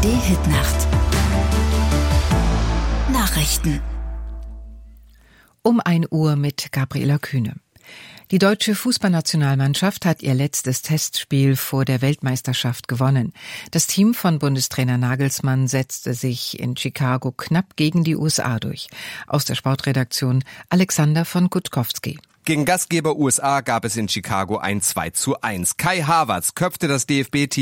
ARD-Hitnacht. Nachrichten. Um 1 Uhr mit Gabriela Kühne. Die deutsche Fußballnationalmannschaft hat ihr letztes Testspiel vor der Weltmeisterschaft gewonnen. Das Team von Bundestrainer Nagelsmann setzte sich in Chicago knapp gegen die USA durch. Aus der Sportredaktion Alexander von Gutkowski. Gegen Gastgeber USA gab es in Chicago ein 2:1. Kai Havertz köpfte das DFB-Team